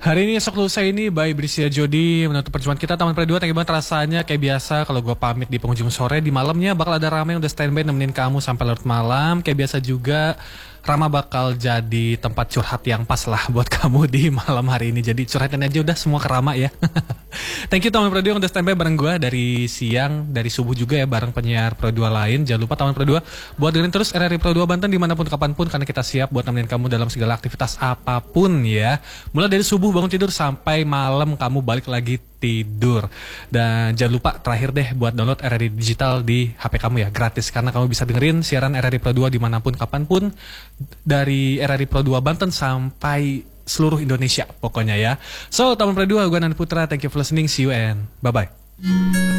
Hari ini esok lusa ini by Brisia Jody menutup perjumpaan kita Taman Peri 2. Thank you banget, rasanya kayak biasa kalau gue pamit di penghujung sore, di malamnya bakal ada Rama yang udah standby nemenin kamu sampai larut malam. Kayak biasa juga Rama bakal jadi tempat curhat yang pas lah buat kamu di malam hari ini. Jadi curhatin aja udah semua ke Rama ya. Thank you Taman Peri 2 yang udah standby bareng gue dari siang, dari subuh juga ya bareng penyiar Pro 2 lain. Jangan lupa Taman Pro 2 buat dengerin terus RRI Pro 2 Banten dimanapun kapanpun, karena kita siap buat nemenin kamu dalam segala aktivitas apapun ya. Mulai dari subuh bangun tidur sampai malam kamu balik lagi tidur. Dan jangan lupa terakhir deh buat download RRI Digital di HP kamu ya, gratis, karena kamu bisa dengerin siaran RRI Pro 2 dimanapun kapanpun, dari RRI Pro 2 Banten sampai seluruh Indonesia pokoknya ya. So Taman Pro 2, gue Nanda Putra, thank you for listening, see you and bye bye.